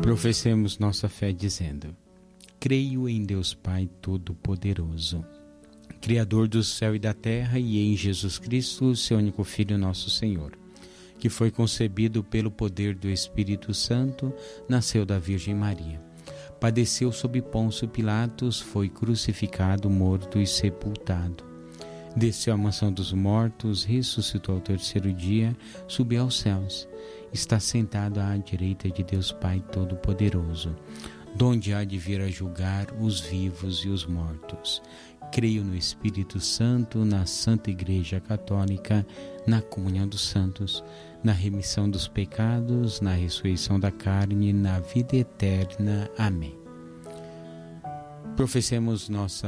Professemos nossa fé dizendo: creio em Deus Pai Todo-Poderoso, Criador do céu e da terra, e em Jesus Cristo, seu único Filho, nosso Senhor, que foi concebido pelo poder do Espírito Santo, nasceu da Virgem Maria. Padeceu sob Pôncio Pilatos, foi crucificado, morto e sepultado. Desceu à mansão dos mortos, ressuscitou ao terceiro dia, subiu aos céus. Está sentado à direita de Deus Pai Todo-Poderoso, donde há de vir a julgar os vivos e os mortos. Creio no Espírito Santo, na Santa Igreja Católica, na comunhão dos santos, na remissão dos pecados, na ressurreição da carne, na vida eterna. Amém. Professemos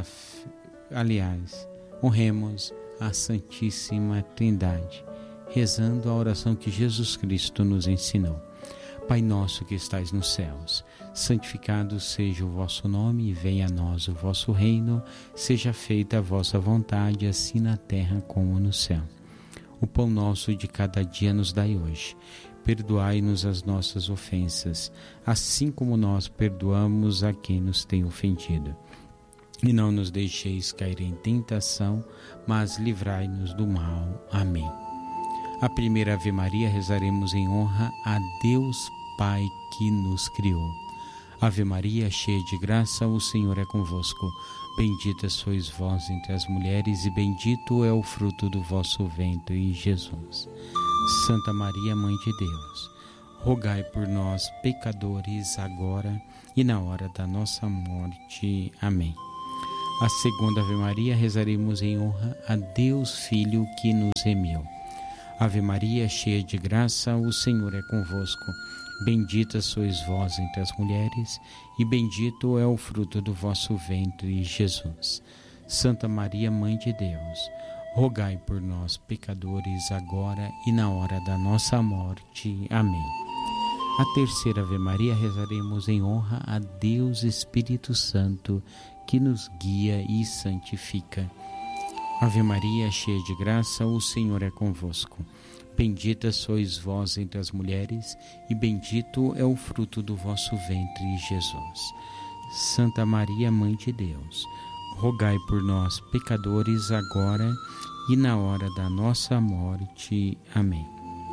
honremos a Santíssima Trindade, rezando a oração que Jesus Cristo nos ensinou. Pai nosso que estais nos céus, santificado seja o vosso nome, e venha a nós o vosso reino, seja feita a vossa vontade, assim na terra como no céu. O pão nosso de cada dia nos dai hoje. Perdoai-nos as nossas ofensas, assim como nós perdoamos a quem nos tem ofendido. E não nos deixeis cair em tentação, mas livrai-nos do mal. Amém. A primeira Ave Maria rezaremos em honra a Deus Pai que nos criou. Ave Maria, cheia de graça, o Senhor é convosco. Bendita sois vós entre as mulheres, e bendito é o fruto do vosso ventre, Jesus. Santa Maria, Mãe de Deus, rogai por nós, pecadores, agora e na hora da nossa morte. Amém. A segunda Ave Maria rezaremos em honra a Deus Filho que nos remiu. Ave Maria, cheia de graça, o Senhor é convosco. Bendita sois vós entre as mulheres, e bendito é o fruto do vosso ventre, Jesus. Santa Maria, Mãe de Deus, rogai por nós, pecadores, agora e na hora da nossa morte. Amém. A terceira Ave Maria rezaremos em honra a Deus Espírito Santo, que nos guia e santifica. Ave Maria, cheia de graça, o Senhor é convosco. Bendita sois vós entre as mulheres, e bendito é o fruto do vosso ventre, Jesus. Santa Maria, Mãe de Deus, rogai por nós, pecadores, agora e na hora da nossa morte. Amém.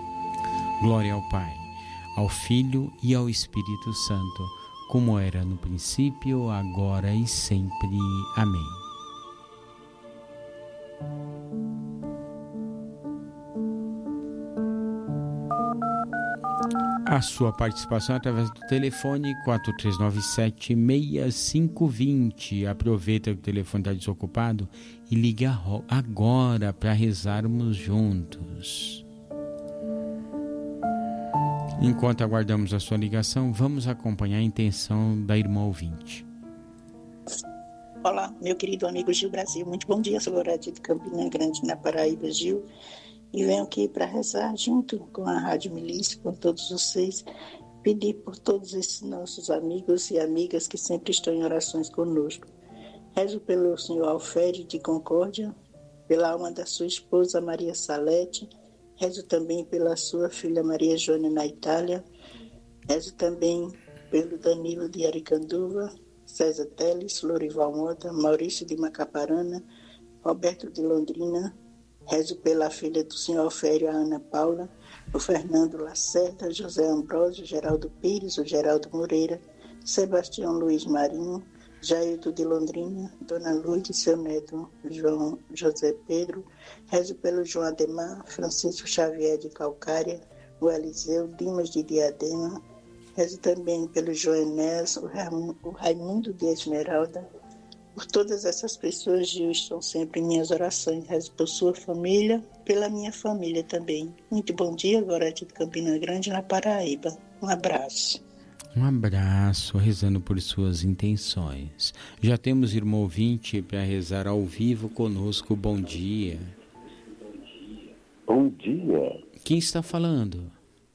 Glória ao Pai, ao Filho e ao Espírito Santo, como era no princípio, agora e sempre. Amém. A sua participação através do telefone 4397-6520. Aproveita que o telefone está desocupado e liga agora para rezarmos juntos. Enquanto aguardamos a sua ligação, vamos acompanhar a intenção da irmã ouvinte. Olá, meu querido amigo Gil Brasil. Muito bom dia, sou Lorete de Campina Grande, na Paraíba, Gil. E venho aqui para rezar junto com a Rádio Milícia, com todos vocês, pedir por todos esses nossos amigos e amigas que sempre estão em orações conosco. Rezo pelo senhor Alfério de Concórdia, pela alma da sua esposa Maria Salete, rezo também pela sua filha Maria Joana na Itália, rezo também pelo Danilo de Aricanduva, César Teles, Lorival Mota, Maurício de Macaparana, Roberto de Londrina. Rezo pela filha do senhor Alfério, a Ana Paula, o Fernando Lacerda, José Ambrósio, Geraldo Pires, o Geraldo Moreira, Sebastião Luiz Marinho, Jaildo de Londrina, Dona Lourdes, seu neto João José Pedro. Rezo pelo João Ademar, Francisco Xavier de Calcária, o Eliseu Dimas de Diadema. Rezo também pelo João Enéas, o Raimundo de Esmeralda. Por todas essas pessoas, Gil, estão sempre em minhas orações. Rezo por sua família, pela minha família também. Muito bom dia, agora de Campina Grande, na Paraíba. Um abraço. Um abraço, rezando por suas intenções. Já temos irmão ouvinte para rezar ao vivo conosco. Bom dia. Bom dia. Quem está falando?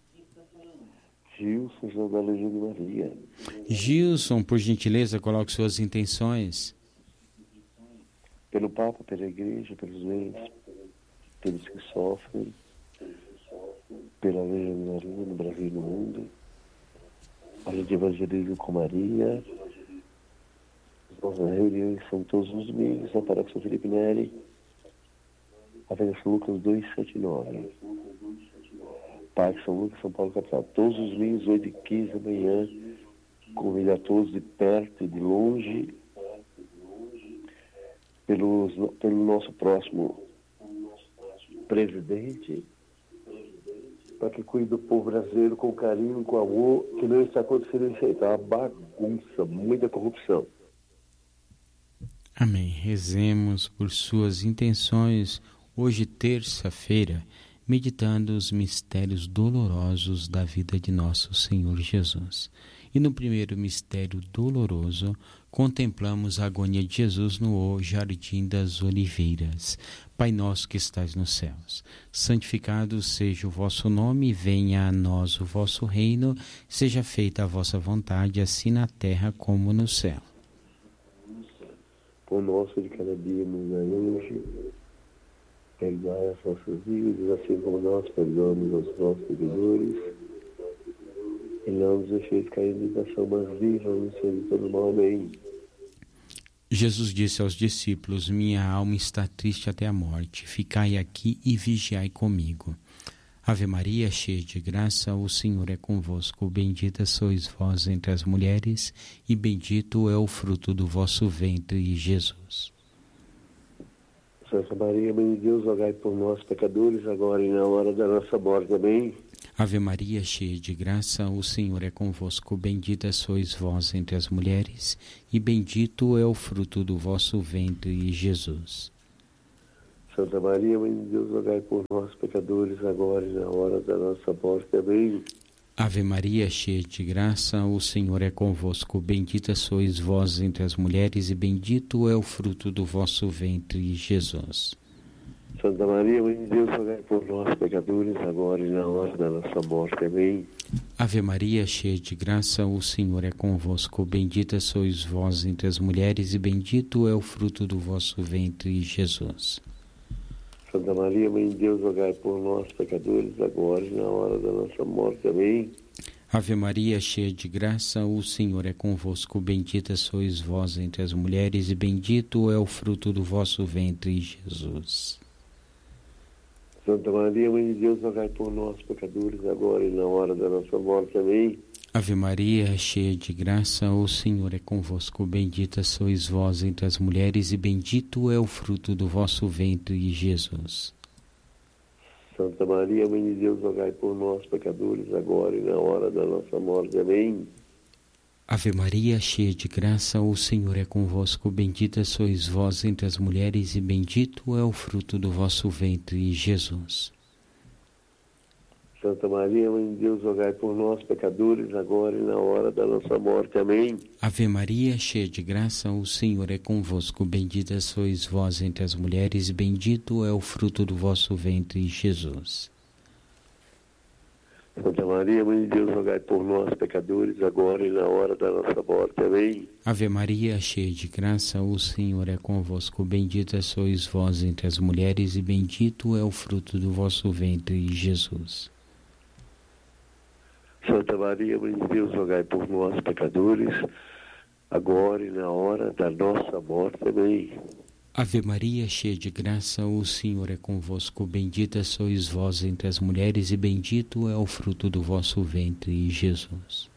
Gilson, João da Legião de Maria. Gilson, por gentileza, coloque suas intenções. Pelo Papa, pela Igreja, pelos doentes, pelos que sofrem, pela Legião de Maria no Brasil e no mundo, olha de Evangelismo com Maria. As nossas reuniões são todos os domingos na Paróquia São Felipe Neri, Avenida São Lucas 279. Parque São Lucas, São Paulo, capital. Todos os domingos, 8h15 da manhã. Convido a todos de perto e de longe, pelo nosso próximo presidente, para que cuide do povo brasileiro com carinho, com amor, que não está acontecendo isso aí. Está uma bagunça, muita corrupção. Amém. Rezemos por suas intenções hoje, terça-feira, meditando os mistérios dolorosos da vida de nosso Senhor Jesus. E no primeiro mistério doloroso, contemplamos a agonia de Jesus no Jardim das Oliveiras. Pai nosso que estais nos céus, santificado seja o vosso nome, venha a nós o vosso reino, seja feita a vossa vontade, assim na terra como no céu. Pão nosso de cada dia nos dai hoje, perdoai as nossas dívidas, assim como nós perdoamos aos nossos devedores. E não nos deixeis cair em tentação, mas livra-nos de todo mal. Amém. Jesus disse aos discípulos: minha alma está triste até a morte, ficai aqui e vigiai comigo. Ave Maria, cheia de graça, o Senhor é convosco, bendita sois vós entre as mulheres, e bendito é o fruto do vosso ventre, Jesus. Santa Maria, Mãe de Deus, rogai por nós, pecadores, agora e na hora da nossa morte. Amém. Ave Maria, cheia de graça, o Senhor é convosco, bendita sois vós entre as mulheres, e bendito é o fruto do vosso ventre, Jesus. Santa Maria, Mãe de Deus, rogai por nós, pecadores, agora e na hora da nossa morte. Amém. Ave Maria, cheia de graça, o Senhor é convosco, bendita sois vós entre as mulheres, e bendito é o fruto do vosso ventre, Jesus. Santa Maria, Mãe de Deus, rogai por nós, pecadores, agora e na hora da nossa morte. Amém. Ave Maria, cheia de graça, o Senhor é convosco, bendita sois vós entre as mulheres, e bendito é o fruto do vosso ventre, Jesus. Santa Maria, Mãe de Deus, rogai por nós, pecadores, agora e na hora da nossa morte. Amém. Ave Maria, cheia de graça, o Senhor é convosco, bendita sois vós entre as mulheres, e bendito é o fruto do vosso ventre, Jesus. Santa Maria, Mãe de Deus, rogai por nós, pecadores, agora e na hora da nossa morte. Amém. Ave Maria, cheia de graça, o Senhor é convosco, bendita sois vós entre as mulheres, e bendito é o fruto do vosso ventre, Jesus. Santa Maria, Mãe de Deus, rogai por nós, pecadores, agora e na hora da nossa morte. Amém. Ave Maria, cheia de graça, o Senhor é convosco, bendita sois vós entre as mulheres, e bendito é o fruto do vosso ventre, Jesus. Santa Maria, Mãe de Deus, rogai por nós, pecadores, agora e na hora da nossa morte. Amém. Ave Maria, cheia de graça, o Senhor é convosco, bendita sois vós entre as mulheres, e bendito é o fruto do vosso ventre, Jesus. Santa Maria, Mãe de Deus, rogai por nós, pecadores, agora e na hora da nossa morte. Amém. Ave Maria, cheia de graça, o Senhor é convosco, bendita sois vós entre as mulheres, e bendito é o fruto do vosso ventre, Jesus. Santa Maria, Mãe de Deus, rogai por nós, pecadores, agora e na hora da nossa morte. Amém. Ave Maria, cheia de graça, o Senhor é convosco, bendita sois vós entre as mulheres, e bendito é o fruto do vosso ventre, Jesus.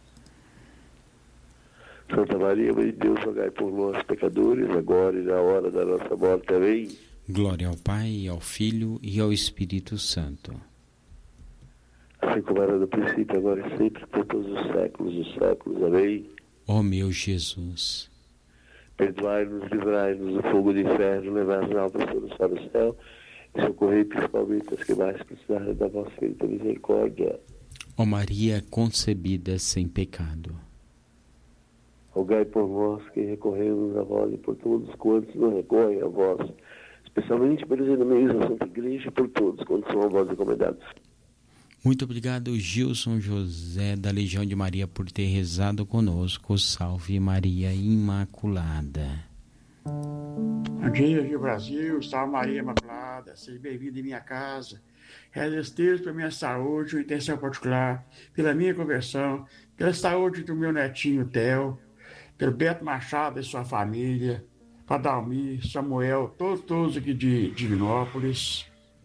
Santa Maria, Mãe de Deus, rogai por nós, pecadores, agora e na hora da nossa morte. Amém. Glória ao Pai, ao Filho e ao Espírito Santo. Assim como era no princípio, agora e sempre, por todos os séculos dos séculos. Amém. Ó meu Jesus, perdoai-nos, livrai-nos do fogo do inferno, levai as almas todas para o céu e socorrei principalmente as que mais precisarem da vossa infinita misericórdia. ó Maria concebida sem pecado, rogai por nós que recorremos a vós e por todos quantos não recorrem a vós, especialmente pelos inimigos da Santa Igreja e por todos quantos são a vós encomendados. Muito obrigado, Gilson José da Legião de Maria, por ter rezado conosco. Salve Maria Imaculada. Bom dia, Rio Brasil. Salve Maria Imaculada. Seja bem-vindo em minha casa. Reza esse texto pela minha saúde, uma intenção particular, pela minha conversão, pela saúde do meu netinho Theo, pelo Beto Machado e sua família, para Dalmir, Samuel, todos aqui de Divinópolis,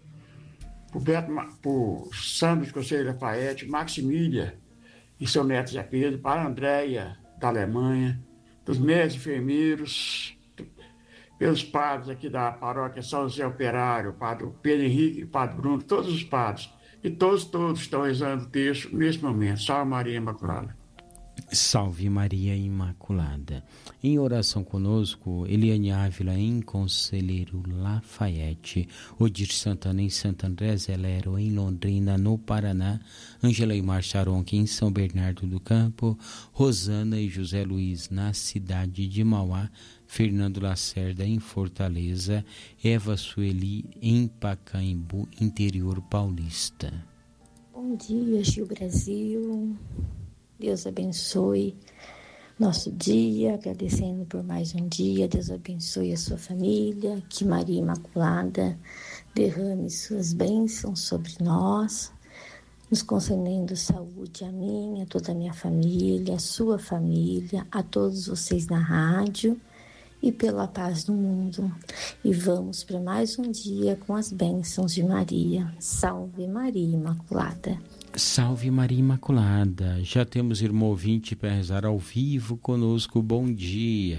por Sandro de Conselho Lafayette, Maximília e seu neto Zé Pedro, para a Andréia, da Alemanha, dos médicos enfermeiros, pelos padres aqui da paróquia São José Operário, o padre Pedro Henrique e o padre Bruno, todos os padres, e todos estão rezando o texto nesse momento. Salve Maria Imaculada. Salve Maria Imaculada. Em oração conosco, Eliane Ávila em Conselheiro Lafayette, Odir Santana em Santo André Zelero em Londrina, no Paraná, Ângela e Marcharonque em São Bernardo do Campo, Rosana e José Luiz na cidade de Mauá, Fernando Lacerda em Fortaleza, Eva Sueli em Pacaembu, interior paulista. Bom dia, Gil Brasil. Deus abençoe nosso dia, agradecendo por mais um dia. Deus abençoe a sua família, que Maria Imaculada derrame suas bênçãos sobre nós, nos concedendo saúde a mim, a toda a minha família, a sua família, a todos vocês na rádio e pela paz no mundo. E vamos para mais um dia com as bênçãos de Maria. Salve Maria Imaculada. Salve Maria Imaculada. Já temos irmão ouvinte para rezar ao vivo conosco. Bom dia.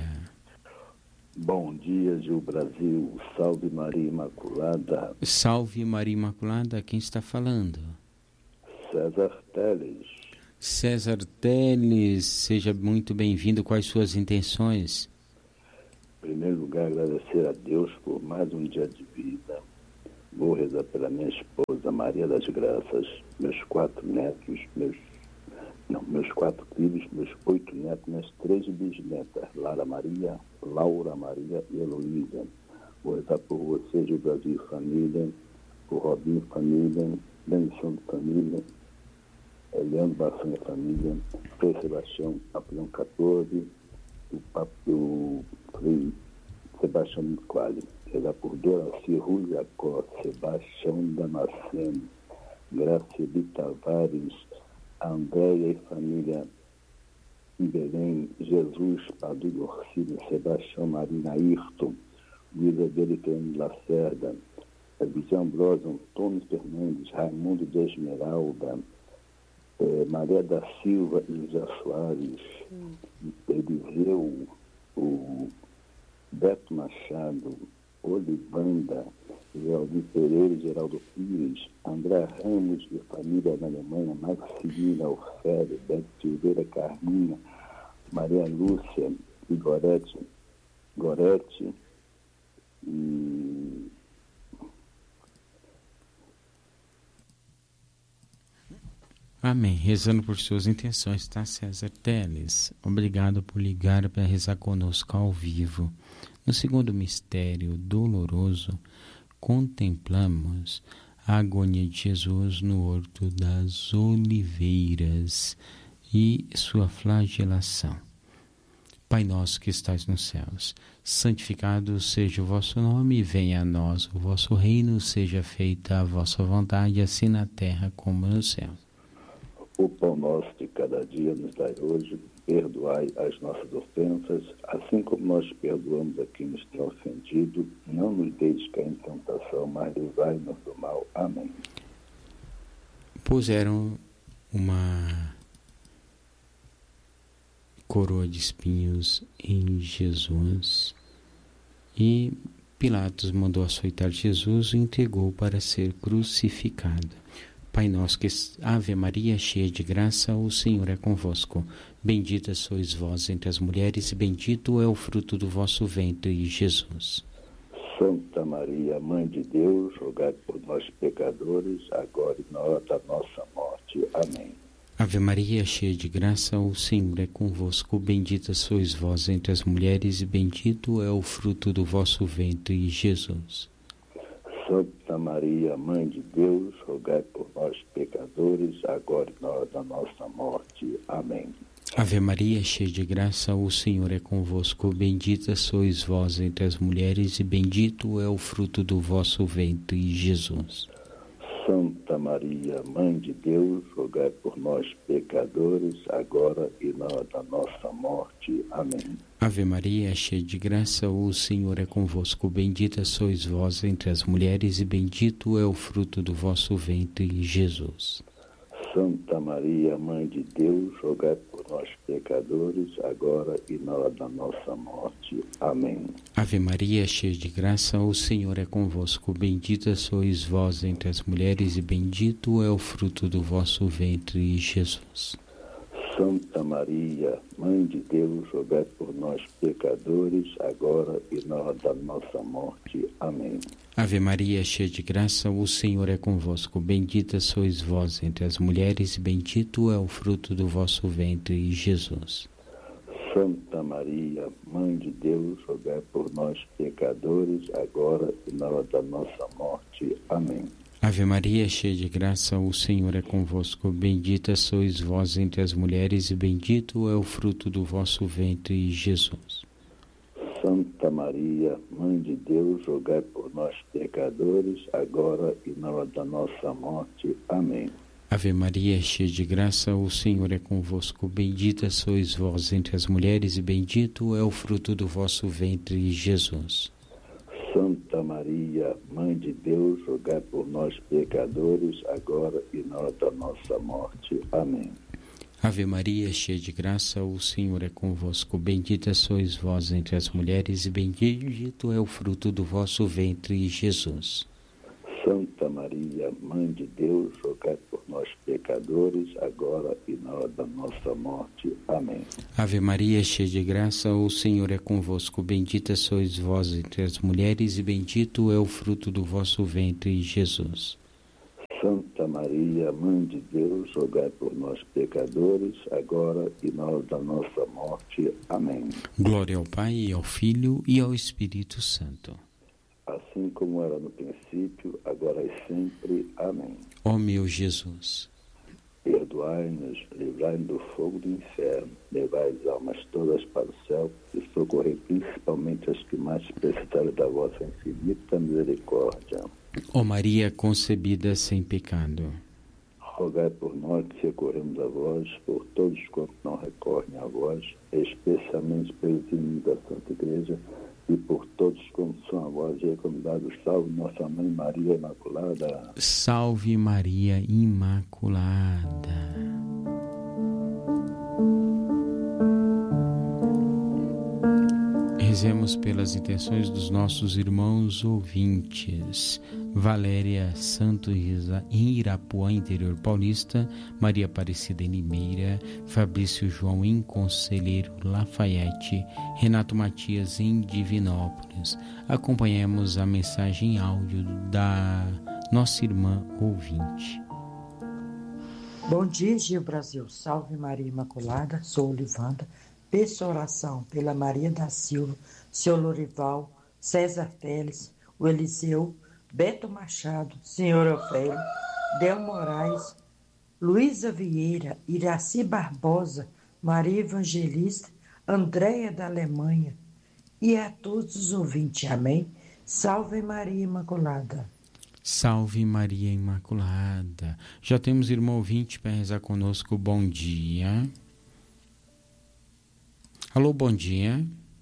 Bom dia, Gil Brasil. Salve Maria Imaculada. Salve Maria Imaculada. Quem está falando? César Teles. César Teles, seja muito bem-vindo. Quais suas intenções? Em primeiro lugar, agradecer a Deus por mais um dia de vida. Vou rezar pela minha esposa, Maria das Graças, meus 4 netos, meus 4 filhos, meus 8 netos, minhas 3 bisnetas, Lara Maria, Laura Maria e Heloísa. Vou rezar por você, Gil Brasil Família, por Robinho Família, Benção Família, Leandro Bassanha Família, Frei Sebastião, Apoião 14, o Frei Sebastião Miquali. Rezar por Doraci Rui Jacó, Sebastião Damasceno, Graça de Tavares, Andréia e família em Belém, Jesus, Padre Orcílio, Sebastião Marina Ayrton, Luísa Delicane Lacerda, Visão Ambrosa, Antônio Fernandes, Raimundo de Esmeralda, Maria da Silva e José Soares, Eliseu, o Beto Machado, Olivanda, Geraldo Pereira e Geraldo Pires, André Ramos e família na Alemanha, Maximiliana Ofélia, Beto Silveira Carminha, Maria Lúcia e Gorete e Amém. Rezando por suas intenções, tá, César Teles? Obrigado por ligar para rezar conosco ao vivo. No segundo mistério doloroso, contemplamos a agonia de Jesus no Horto das Oliveiras e sua flagelação. Pai nosso que estais nos céus, santificado seja o vosso nome, venha a nós o vosso reino, seja feita a vossa vontade, assim na terra como no céu. O pão nosso de cada dia nos dai hoje, perdoai as nossas ofensas, assim como nós perdoamos a quem nos tem ofendido. Não nos deixes cair em tentação, mas livrai-nos do mal. Amém. Puseram uma coroa de espinhos em Jesus e Pilatos mandou açoitar Jesus e entregou para ser crucificado. Pai nosso que Ave Maria, cheia de graça, o Senhor é convosco. Bendita sois vós entre as mulheres, e bendito é o fruto do vosso ventre, Jesus. Santa Maria, Mãe de Deus, rogai por nós pecadores, agora e na hora da nossa morte. Amém. Ave Maria, cheia de graça, o Senhor é convosco. Bendita sois vós entre as mulheres, e bendito é o fruto do vosso ventre, Jesus. Santa Maria, Mãe de Deus, rogai por nós pecadores, agora e na hora da nossa morte. Amém. Ave Maria, cheia de graça, o Senhor é convosco. Bendita sois vós entre as mulheres, e bendito é o fruto do vosso ventre, Jesus. Santa Maria, Mãe de Deus, rogai por nós, pecadores, agora e na hora da nossa morte. Amém. Ave Maria, cheia de graça, o Senhor é convosco. Bendita sois vós entre as mulheres, e bendito é o fruto do vosso ventre, Jesus. Santa Maria, Mãe de Deus, rogai por nós, pecadores, agora e na hora da nossa morte. Amém. Ave Maria, cheia de graça, o Senhor é convosco. Bendita sois vós entre as mulheres, e bendito é o fruto do vosso ventre, Jesus. Santa Maria, Mãe de Deus, rogai por nós, pecadores, agora e na hora da nossa morte. Amém. Ave Maria, cheia de graça, o Senhor é convosco. Bendita sois vós entre as mulheres, e bendito é o fruto do vosso ventre, Jesus. Santa Maria, Mãe de Deus, rogai por nós, pecadores, agora e na hora da nossa morte. Amém. Ave Maria, cheia de graça, o Senhor é convosco. Bendita sois vós entre as mulheres, e bendito é o fruto do vosso ventre, Jesus. Santa Maria, Mãe de Deus, rogai por nós, pecadores, agora e na hora da nossa morte. Amém. Ave Maria, cheia de graça, o Senhor é convosco. Bendita sois vós entre as mulheres, e bendito é o fruto do vosso ventre, Jesus. Santa Maria, Mãe de Deus, rogai por nós, pecadores, agora e na hora da nossa morte. Amém. Ave Maria, cheia de graça, o Senhor é convosco. Bendita sois vós entre as mulheres, e bendito é o fruto do vosso ventre, Jesus. Santa Maria, Mãe de Deus, rogai por nós, pecadores, agora e na hora da nossa morte. Amém. Ave Maria, cheia de graça, o Senhor é convosco. Bendita sois vós entre as mulheres, e bendito é o fruto do vosso ventre, Jesus. Santa Maria, Mãe de Deus, rogai por nós, pecadores, agora e na hora da nossa morte. Amém. Glória ao Pai, e ao Filho, e ao Espírito Santo. Assim como era no princípio, agora e sempre. Amém. Ó meu Jesus, perdoai-nos, livrai-nos do fogo do inferno, levai as almas todas para o céu e socorrei principalmente as que mais precisarem da vossa infinita misericórdia. ó Maria concebida sem pecado, rogai por nós que recorremos a vós, por todos quantos não recorrem a vós, especialmente pelos inimigos da Santa Igreja, e por todos quantos são a vós recomendados. Salve Nossa Mãe Maria Imaculada. Salve Maria Imaculada. Rezemos pelas intenções dos nossos irmãos ouvintes. Valéria Santos em Irapuã, interior paulista. Maria Aparecida em Limeira. Fabrício João em Conselheiro Lafayette. Renato Matias em Divinópolis. Acompanhemos a mensagem em áudio da nossa irmã ouvinte. Bom dia, Gil Brasil. Salve Maria Imaculada. Sou Olivanda. Peço oração pela Maria da Silva, Seu Lorival, César Teles, o Eliseu, Beto Machado, Senhor Ofélio, Del Moraes, Luísa Vieira, Iraci Barbosa, Maria Evangelista, Andréia da Alemanha e a todos os ouvintes. Amém. Salve Maria Imaculada. Salve Maria Imaculada. Já temos irmão ouvinte para rezar conosco. Bom dia. Alô, bom dia.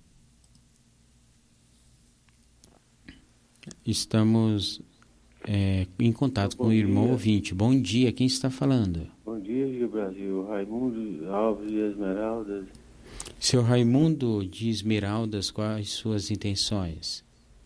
Estamos em contato com o irmão ouvinte. Bom dia, quem está falando? Bom dia, Gil Brasil. Raimundo Alves de Esmeraldas. Seu Raimundo de Esmeraldas, quais suas intenções?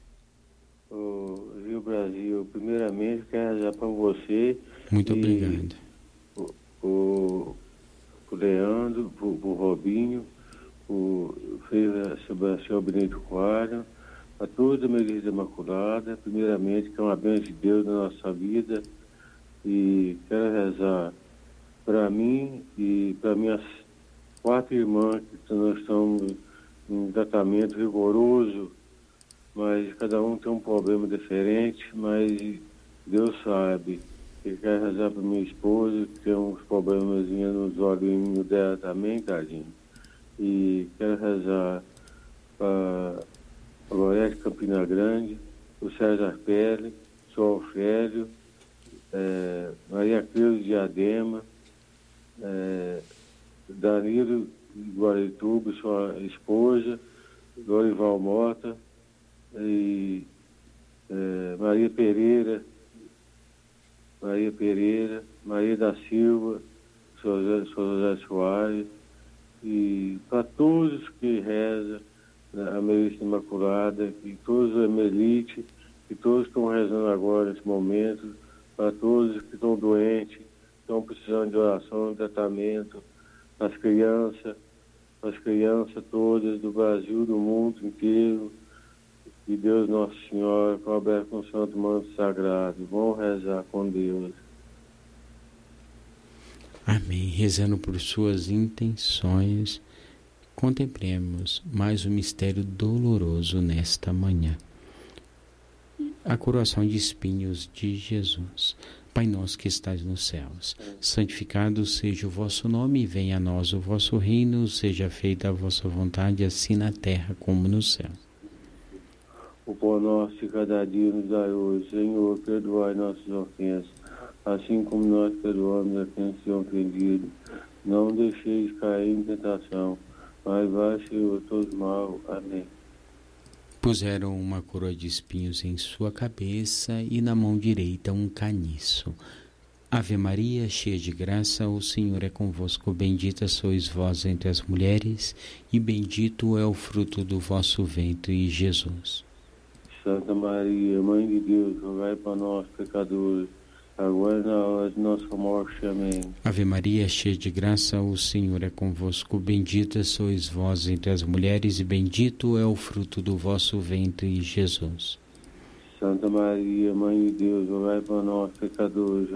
Gil Brasil, primeiramente quero rezar para você. Muito obrigado. O Leandro, o Robinho, o Senhor Benito Coalho, a toda a Igreja Imaculada, primeiramente, que é uma bênção de Deus na nossa vida, e quero rezar para mim e para minhas 4 irmãs, que nós estamos em um tratamento rigoroso, mas cada um tem um problema diferente, mas Deus sabe. Eu quero rezar para minha esposa, que tem uns problemas nos olhinhos dela também, tadinho. E quero rezar para a Gorete Campina Grande, o César Pérez, o Sr. Ofélio, Maria Cruz Diadema, Danilo Guarituba, sua esposa, Dorival Mota, e Maria Pereira, Maria da Silva, José Soares, e para todos que rezam a Melissa Imaculada, e todos a Melite, que todos estão rezando agora nesse momento, para todos que estão doentes, estão precisando de oração, de tratamento, as crianças todas do Brasil, do mundo inteiro, e Deus Nosso Senhor, cobre com o Santo Manto Sagrado. Vamos rezar com Deus. Amém. Rezando por suas intenções, contemplemos mais um mistério doloroso nesta manhã. A coroação de espinhos de Jesus. Pai nosso que estais nos céus, santificado seja o vosso nome, venha a nós o vosso reino, seja feita a vossa vontade, assim na terra como no céu. O pão nosso de cada dia nos dai hoje, Senhor, perdoai nossas ofensas, assim como nós perdoamos a quem se ofendido. Não deixeis cair em tentação, mas vai, Senhor, todo mal. Amém. Puseram uma coroa de espinhos em sua cabeça e na mão direita um caniço. Ave Maria, cheia de graça, o Senhor é convosco. Bendita sois vós entre as mulheres, e bendito é o fruto do vosso ventre, Jesus. Santa Maria, Mãe de Deus, rogai para nós, pecadores, agora e na hora de nossa morte. Amém. Ave Maria, cheia de graça, o Senhor é convosco. Bendita sois vós entre as mulheres, e bendito é o fruto do vosso ventre, Jesus. Santa Maria, Mãe de Deus, rogai para nós, pecadores,